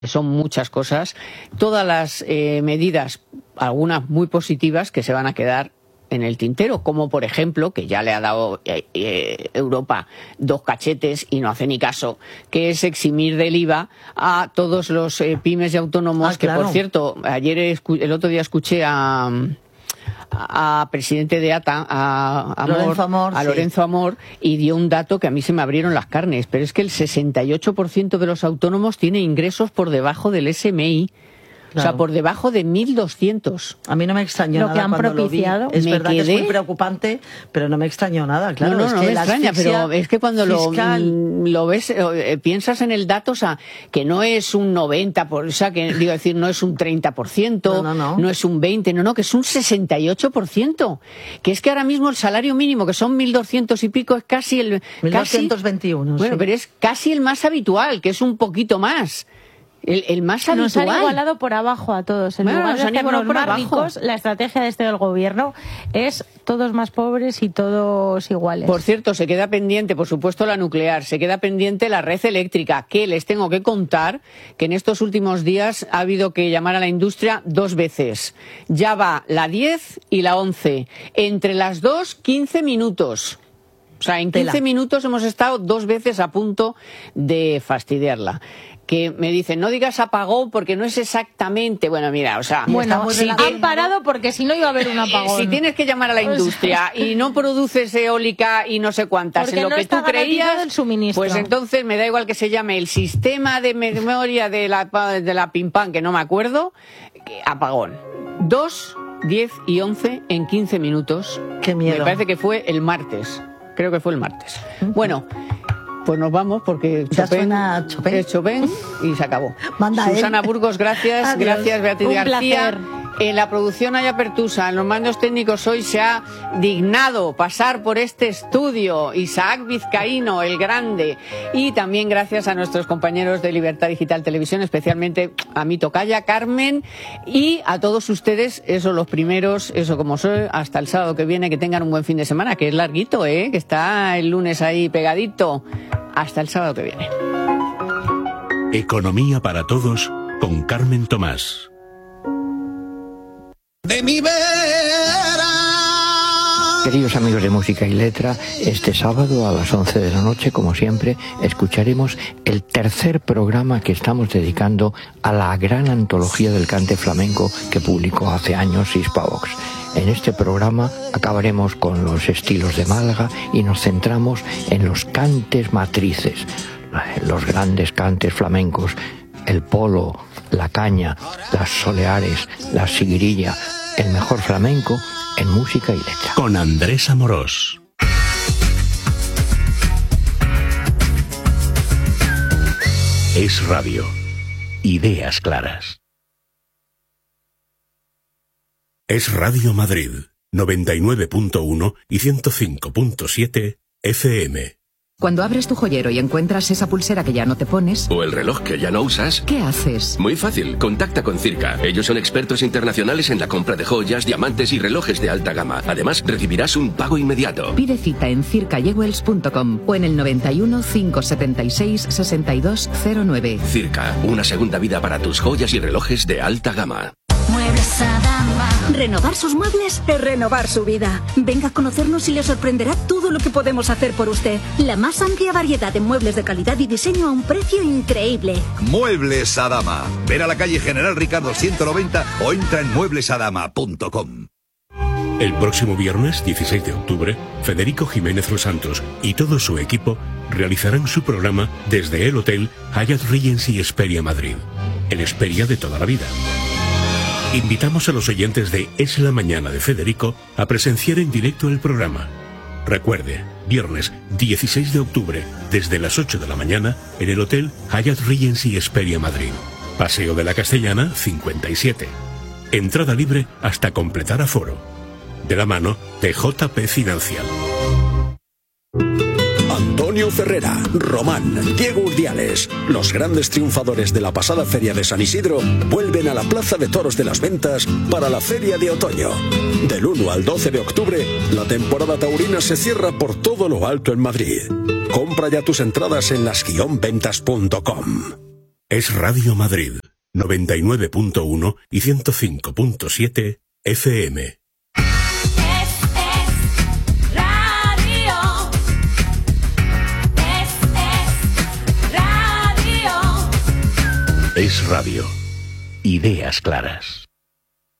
Son muchas cosas, todas las medidas, algunas muy positivas, que se van a quedar en el tintero, como por ejemplo, que ya le ha dado Europa 2 cachetes y no hace ni caso, que es eximir del IVA a todos los pymes y autónomos, que claro. Por cierto, el otro día escuché a presidente de ATA, a Lorenzo Amor, y dio un dato que a mí se me abrieron las carnes, pero es que el 68% de los autónomos tiene ingresos por debajo del SMI. Claro. O sea, por debajo de 1.200. A mí no me extrañó nada cuando propiciado. Lo vi. Es verdad que es muy preocupante, pero no me extrañó nada, claro. No me extraña, pero es que cuando lo ves, piensas en el dato, o sea, que no es un 90%, o sea, que digo decir, no es un 30%, no es un 20%, que es un 68%. Que es que ahora mismo el salario mínimo, que son 1.200 y pico, es casi el... 1.221, bueno, sí. Pero es casi el más habitual, que es un poquito más. El más habitual. Nos han igualado por abajo a todos. En lugar de hacernos más ricos, la estrategia del gobierno es todos más pobres y todos iguales. Por cierto, se queda pendiente, por supuesto, la nuclear, se queda pendiente la red eléctrica, que les tengo que contar que en estos últimos días ha habido que llamar a la industria 2 veces. Ya va la 10 y la 11. Entre las 2, 15 minutos. O sea, en 15 minutos hemos estado 2 veces a punto de fastidiarla. Que me dicen, no digas apagón porque no es exactamente... Bueno, mira, o sea... Bueno, han parado porque si no iba a haber un apagón. Si tienes que llamar a la industria y no produces eólica y no sé cuántas porque en lo no que tú creías, el suministro. Pues entonces me da igual que se llame el sistema de memoria de la Pimpán, que no me acuerdo, apagón. 2, 10 y 11 en 15 minutos. Qué miedo. Me parece que fue el martes. Creo que fue el martes. Bueno... Pues nos vamos porque Chopin es Chopin y se acabó. Susana Burgos, gracias. Adiós. Gracias, Beatriz García. En la producción Aya Pertusa, en los mandos técnicos hoy se ha dignado pasar por este estudio Isaac Vizcaíno, el grande. Y también gracias a nuestros compañeros de Libertad Digital Televisión, especialmente a mi tocaya Carmen, y a todos ustedes, los primeros, como soy, hasta el sábado que viene, que tengan un buen fin de semana, que es larguito, que está el lunes ahí pegadito. Hasta el sábado que viene. Economía para todos con Carmen Tomás. De mi vera. Queridos amigos de Música y Letra, este sábado a las 11 de la noche, como siempre, escucharemos el tercer programa que estamos dedicando a la gran antología del cante flamenco que publicó hace años Hispavox. En este programa acabaremos con los estilos de Málaga y nos centramos en los cantes matrices, los grandes cantes flamencos, el polo, la caña, las soleares, la siguirilla, el mejor flamenco en Música y Letra. Con Andrés Amorós. Es radio. Ideas claras. Es Radio Madrid, 99.1 y 105.7 FM. Cuando abres tu joyero y encuentras esa pulsera que ya no te pones... o el reloj que ya no usas... ¿qué haces? Muy fácil, contacta con Circa. Ellos son expertos internacionales en la compra de joyas, diamantes y relojes de alta gama. Además, recibirás un pago inmediato. Pide cita en circajewells.com o en el 91 576 6209. Circa, una segunda vida para tus joyas y relojes de alta gama. Muebles Adama. Renovar sus muebles es renovar su vida. Venga a conocernos y le sorprenderá todo lo que podemos hacer por usted. La más amplia variedad de muebles de calidad y diseño a un precio increíble. Muebles Adama. Ven a la calle General Ricardo 190 o entra en mueblesadama.com. El próximo viernes 16 de octubre, Federico Jiménez Los Santos y todo su equipo realizarán su programa desde el Hotel Hyatt Regency Hesperia Madrid, el Hesperia de toda la vida. Invitamos a los oyentes de Es la Mañana de Federico a presenciar en directo el programa. Recuerde, viernes 16 de octubre, desde las 8 de la mañana, en el Hotel Hyatt Regency Hesperia Madrid. Paseo de la Castellana, 57. Entrada libre hasta completar aforo. De la mano de JP Financial. Antonio Ferrera, Román, Diego Urdiales, los grandes triunfadores de la pasada Feria de San Isidro, vuelven a la Plaza de Toros de las Ventas para la Feria de Otoño. Del 1 al 12 de octubre, la temporada taurina se cierra por todo lo alto en Madrid. Compra ya tus entradas en las-ventas.com. Es Radio Madrid, 99.1 y 105.7 FM. Es radio. Ideas claras.